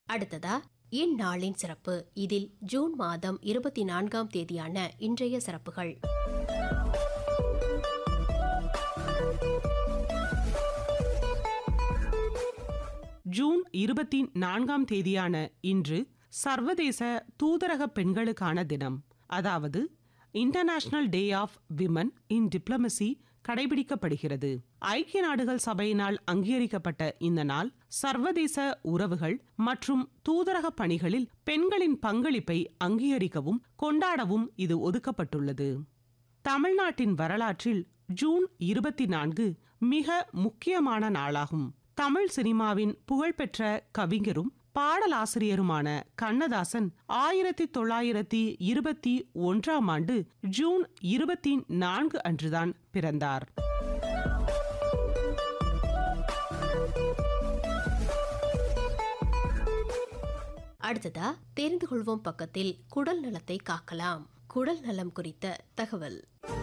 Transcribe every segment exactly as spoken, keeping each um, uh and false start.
அடுத்ததா இந்நாளின் சிறப்பு. இதில் ஜூன் மாதம் இருபத்தி நான்காம் தேதியான இன்றைய சிறப்புகள். ஜூன் இருபத்தி நான்காம் தேதியான இன்று சர்வதேச தூதரக பெண்களுக்கான தினம், அதாவது international day of women in diplomacy கடைபிடிக்கப்படுகிறது. ஐக்கிய நாடுகள் சபையினால் அங்கீகரிக்கப்பட்ட இந்த நாள் சர்வதேச உறவுகள் மற்றும் தூதரக பணிகளில் பெண்களின் பங்களிப்பை அங்கீகரிக்கவும் கொண்டாடவும் இது ஒதுக்கப்பட்டுள்ளது. தமிழ்நாட்டின் வரலாற்றில் ஜூன் இருபத்தி நான்கு மிக முக்கியமான நாளாகும். தமிழ் சினிமாவின் புகழ்பெற்ற கவிஞரும் பாடலாசிரியருமான கண்ணதாசன் ஆயிரத்தி தொள்ளாயிரத்தி இருபத்தி ஒன்றாம் ஆண்டு ஜூன் இருபத்தி நான்கு அன்றுதான் பிறந்தார். அடுத்ததா தெரிந்து கொள்வோம் பக்கத்தில் குடல் நலத்தை காக்கலாம். குடல் நலம் குறித்த தகவல்.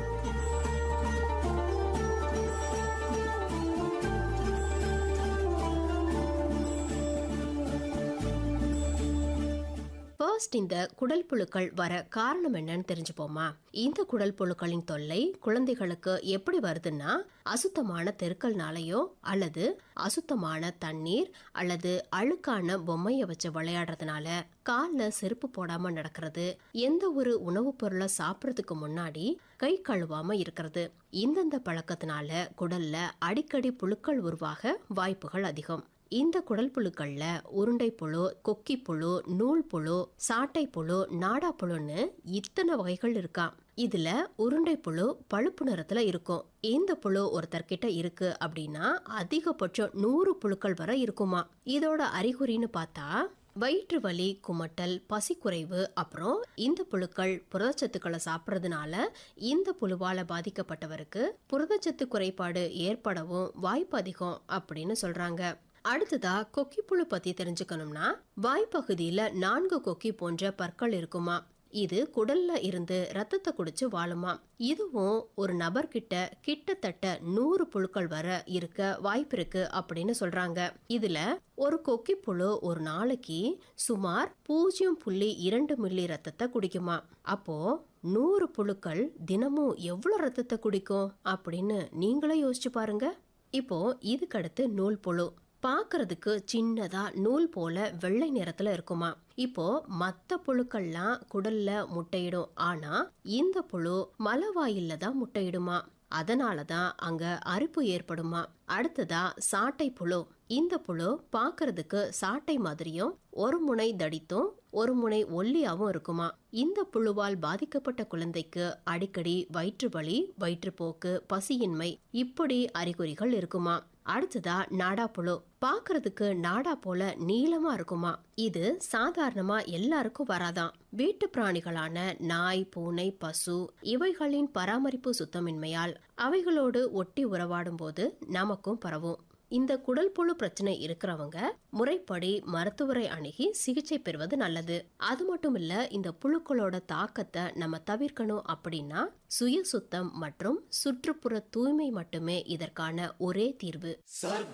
இந்த குடல் புழுக்கள் வர காரணம் என்னன்னு தெரிஞ்சுப்போமா? இந்த குடல் புழுக்களின் தொல்லை குழந்தைகளுக்கு எப்படி வருதுன்னா, அசுத்தமான தெருக்கல்னாலேயோ அல்லது அசுத்தமான தண்ணீர் அல்லது அழுக்கான பொம்மைய வச்சு விளையாடுறதுனால, கால்ல செருப்பு போடாம நடக்கிறது, எந்த ஒரு உணவுப் பொருளை சாப்பிடறதுக்கு முன்னாடி கை கழுவாம இருக்கிறது, இந்தந்த பழக்கத்தினால குடல்ல அடிக்கடி புழுக்கள் உருவாக வாய்ப்புகள் அதிகம். இந்த குடல் புழுக்கள்ல உருண்டை புழு, கொக்கி புழு, நூல் புழு, சாட்டை புழு, நாடா புழுன்னு இத்தனை வகைகள் இருக்கா. இதுல உருண்டை புழு பழுப்பு நிறத்துல இருக்கும். இந்த புழு ஒருத்தர்கிட்ட இருக்கு அப்படின்னா அதிகபட்சம் நூறு புழுக்கள் வரை இருக்குமா. இதோட அறிகுறின்னு பார்த்தா வயிற்று வலி, குமட்டல், பசிக்குறைவு, அப்புறம் இந்த புழுக்கள் புரதச்சத்துக்களை சாப்பிட்றதுனால இந்த புழுவால பாதிக்கப்பட்டவருக்கு புரதச்சத்து குறைபாடு ஏற்படவும் வாய்ப்பு அதிகம் அப்படின்னு சொல்றாங்க. அடுத்ததா கொக்கி புழு பத்தி தெரிஞ்சுக்கணும்னா, வாய்ப்பகுதியில நான்கு கொக்கி போன்ற பற்கள் இருக்குமா. இது குடல்ல இருந்து ரத்தத்தை குடிச்சு வாழுமா. இதுவும் ஒரு நபர்கிட்ட கிட்டத்தட்ட நூறு புழுக்கள் வர இருக்க வாய்ப்பு இருக்கு அப்படின்னு சொல்றாங்க. இதுல ஒரு கொக்கி புழு ஒரு நாளைக்கு சுமார் பூஜ்ஜியம் புள்ளி இரண்டு மில்லி ரத்தத்தை குடிக்குமா. அப்போ நூறு புழுக்கள் தினமும் எவ்வளவு ரத்தத்தை குடிக்கும் அப்படின்னு நீங்களே யோசிச்சு பாருங்க. இப்போ இதுக்கடுத்து நூல் புழு. பாக்குறதுக்கு சின்னதா நூல் போல வெள்ளை நிறத்துல இருக்குமா. இப்போ மத்த புழுக்கள்லாம் குடல்ல முட்டையிடும், ஆனா இந்த புழு மலவாயில்ல தான் முட்டையிடுமா. அதனாலதான் அங்க அரிப்பு ஏற்படுமா. அடுத்ததா சாட்டை புழு. இந்த புழு பாக்குறதுக்கு சாட்டை மாதிரியும் ஒரு முனை தடித்தும் ஒரு முனை ஒல்லியாவும் இருக்குமா. இந்த புழுவால் பாதிக்கப்பட்ட குழந்தைக்கு அடிக்கடி வயிற்று வலி, வயிற்றுப்போக்கு, பசியின்மை இப்படி அறிகுறிகள் இருக்குமா. அடுத்ததா நாடா புழு. பாக்குறதுக்கு நாடா போல நீளமா இருக்குமா. இது சாதாரணமா எல்லாருக்கும் வராதான். வீட்டு பிராணிகளான நாய், பூனை, பசு இவைகளின் பராமரிப்பு சுத்தமின்மையால் அவைகளோடு ஒட்டி உறவாடும் போது நமக்கும் பரவும். இந்த குடல் புழு பிரச்சனை இருக்கிறவங்க முறைப்படி மருத்துவரை அணுகி சிகிச்சை பெறுவது நல்லது. அது மட்டும் இல்ல, இந்த புழுக்களோட தாக்கத்தை நம்ம தவிர்க்கணும் அப்படின்னா சுய சுத்தம் மற்றும் சுற்றுப்புற தூய்மை மட்டுமே இதற்கான ஒரே தீர்வு.